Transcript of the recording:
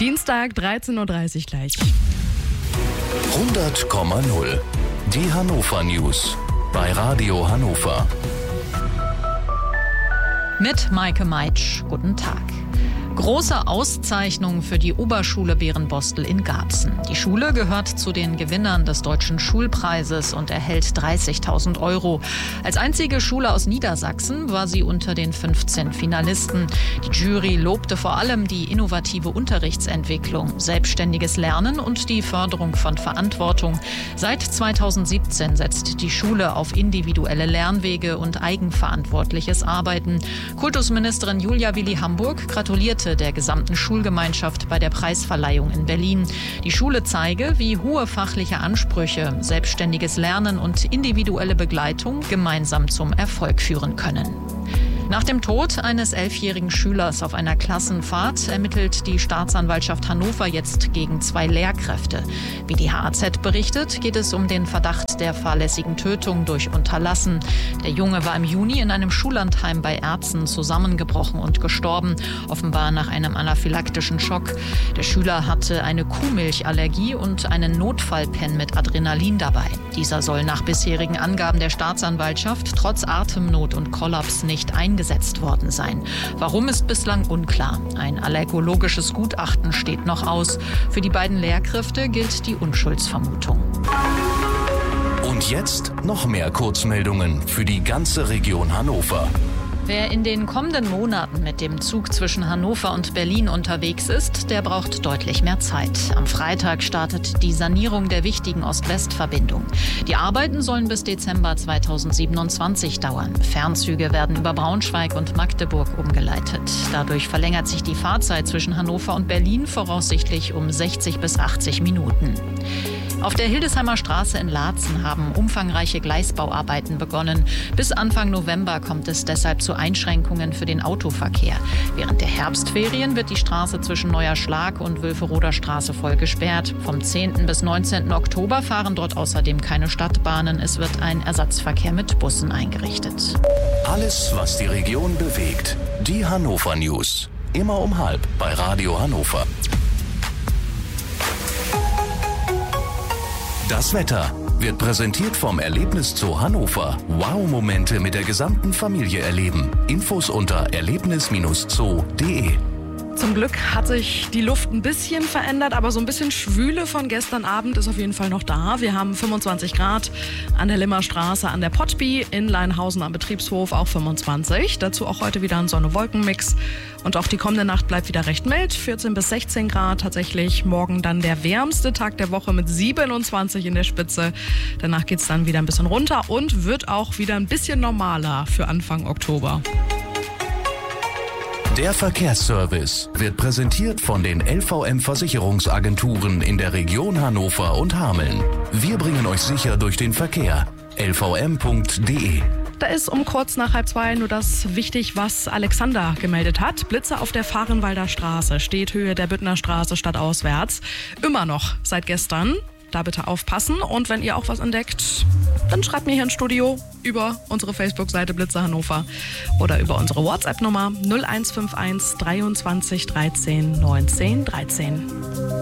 Dienstag, 13.30 Uhr gleich. 100,0. Die Hannover News bei Radio Hannover. Mit Maike Meitsch. Guten Tag. Große Auszeichnung für die Oberschule Berenbostel in Garbsen. Die Schule gehört zu den Gewinnern des Deutschen Schulpreises und erhält 30.000 €. Als einzige Schule aus Niedersachsen war sie unter den 15 Finalisten. Die Jury lobte vor allem die innovative Unterrichtsentwicklung, selbstständiges Lernen und die Förderung von Verantwortung. Seit 2017 setzt die Schule auf individuelle Lernwege und eigenverantwortliches Arbeiten. Kultusministerin Julia Willi-Hamburg gratulierte der gesamten Schulgemeinschaft bei der Preisverleihung in Berlin. Die Schule zeige, wie hohe fachliche Ansprüche, selbstständiges Lernen und individuelle Begleitung gemeinsam zum Erfolg führen können. Nach dem Tod eines 11-jährigen Schülers auf einer Klassenfahrt ermittelt die Staatsanwaltschaft Hannover jetzt gegen 2 Lehrkräfte. Wie die HAZ berichtet, geht es um den Verdacht der fahrlässigen Tötung durch Unterlassen. Der Junge war im Juni in einem Schullandheim bei Erzen zusammengebrochen und gestorben, offenbar nach einem anaphylaktischen Schock. Der Schüler hatte eine Kuhmilchallergie und einen Notfallpen mit Adrenalin dabei. Dieser soll nach bisherigen Angaben der Staatsanwaltschaft trotz Atemnot und Kollaps nicht eingesetzt worden sein. Warum, ist bislang unklar. Ein allergologisches Gutachten steht noch aus. Für die beiden Lehrkräfte gilt die Unschuldsvermutung. Und jetzt noch mehr Kurzmeldungen für die ganze Region Hannover. Wer in den kommenden Monaten mit dem Zug zwischen Hannover und Berlin unterwegs ist, der braucht deutlich mehr Zeit. Am Freitag startet die Sanierung der wichtigen Ost-West-Verbindung. Die Arbeiten sollen bis Dezember 2027 dauern. Fernzüge werden über Braunschweig und Magdeburg umgeleitet. Dadurch verlängert sich die Fahrzeit zwischen Hannover und Berlin voraussichtlich um 60 bis 80 Minuten. Auf der Hildesheimer Straße in Laatzen haben umfangreiche Gleisbauarbeiten begonnen. Bis Anfang November kommt es deshalb zu Einschränkungen für den Autoverkehr. Während der Herbstferien wird die Straße zwischen Neuer Schlag und Wülferoder Straße voll gesperrt. Vom 10. bis 19. Oktober fahren dort außerdem keine Stadtbahnen. Es wird ein Ersatzverkehr mit Bussen eingerichtet. Alles, was die Region bewegt. Die Hannover News. Immer um 12:30 bei Radio Hannover. Das Wetter wird präsentiert vom Erlebniszoo Hannover. Wow-Momente mit der gesamten Familie erleben. Infos unter erlebnis-zoo.de. Zum Glück hat sich die Luft ein bisschen verändert, aber so ein bisschen Schwüle von gestern Abend ist auf jeden Fall noch da. Wir haben 25 Grad an der Limmerstraße, an der Pottby, in Leinhausen am Betriebshof auch 25. Dazu auch heute wieder ein Sonne-Wolken-Mix. Und auch die kommende Nacht bleibt wieder recht mild, 14 bis 16 Grad. Tatsächlich morgen dann der wärmste Tag der Woche mit 27 in der Spitze. Danach geht es dann wieder ein bisschen runter und wird auch wieder ein bisschen normaler für Anfang Oktober. Der Verkehrsservice wird präsentiert von den LVM-Versicherungsagenturen in der Region Hannover und Hameln. Wir bringen euch sicher durch den Verkehr. lvm.de. Da ist um kurz nach 1:30 nur das wichtig, was Alexander gemeldet hat. Blitze auf der Fahrenwalder Straße, Stethöhe der Büttner Straße stadtauswärts. Immer noch seit gestern. Da bitte aufpassen. Und wenn ihr auch was entdeckt, dann schreibt mir hier ins Studio über unsere Facebook-Seite Blitze Hannover oder über unsere WhatsApp-Nummer 0151 23 13 19 13.